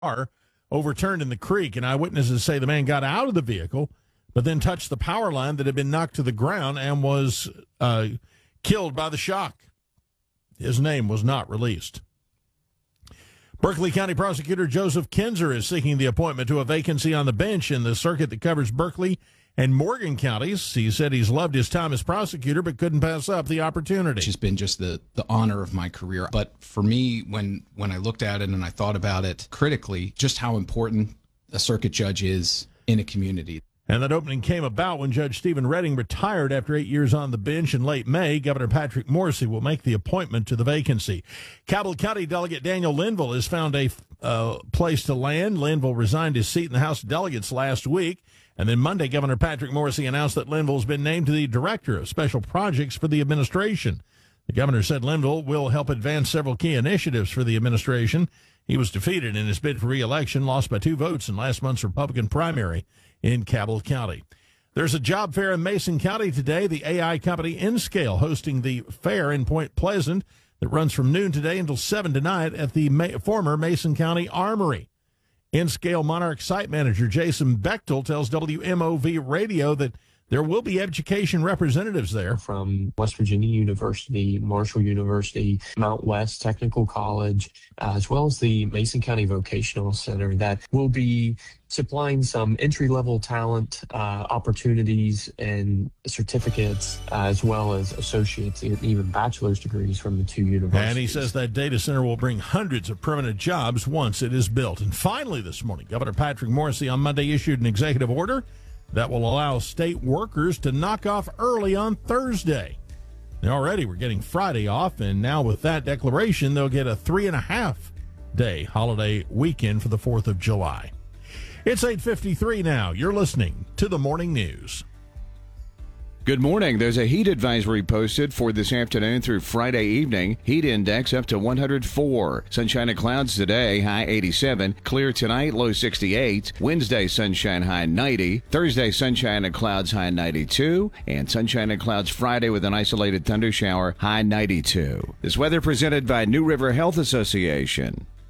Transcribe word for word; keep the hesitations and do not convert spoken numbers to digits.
car overturned in the creek, and eyewitnesses say the man got out of the vehicle, but then touched the power line that had been knocked to the ground and was uh, killed by the shock. His name was not released. Berkeley County Prosecutor Joseph Kinzer is seeking the appointment to a vacancy on the bench in the circuit that covers Berkeley and Morgan counties. He said he's loved his time as prosecutor but couldn't pass up the opportunity. It's just been just the, the honor of my career. But for me, when, when I looked at it and I thought about it critically, just how important a circuit judge is in a community. And that opening came about when Judge Stephen Redding retired after eight years on the bench in late May. Governor Patrick Morrisey will make the appointment to the vacancy. Cabell County Delegate Daniel Linville has found a uh, place to land. Linville resigned his seat in the House of Delegates last week. And then Monday, Governor Patrick Morrisey announced that Linville's been named to the Director of Special Projects for the administration. The governor said Linville will help advance several key initiatives for the administration. He was defeated in his bid for re-election, lost by two votes in last month's Republican primary in Cabell County. There's a job fair in Mason County today. The A I company Nscale hosting the fair in Point Pleasant that runs from noon today until seven tonight at the Ma- former Mason County Armory. Nscale Monarch site manager Jason Bechtel tells W M O V Radio that there will be education representatives there. From West Virginia University, Marshall University, Mount West Technical College, uh, as well as the Mason County Vocational Center that will be supplying some entry-level talent uh, opportunities and certificates, uh, as well as associates and even bachelor's degrees from the two universities. And he says that data center will bring hundreds of permanent jobs once it is built. And finally this morning, Governor Patrick Morrisey on Monday issued an executive order that will allow state workers to knock off early on Thursday. Now already we're getting Friday off, and now with that declaration, they'll get a three and a half day holiday weekend for the fourth of July. It's eight fifty-three now. You're listening to the Morning News. Good morning. There's a heat advisory posted for this afternoon through Friday evening. Heat index up to one hundred four. Sunshine and clouds today, high eighty-seven. Clear tonight, low sixty-eight. Wednesday, sunshine, high ninety. Thursday, sunshine and clouds, high ninety-two. And sunshine and clouds Friday with an isolated thunder shower, high ninety-two. This weather presented by New River Health Association.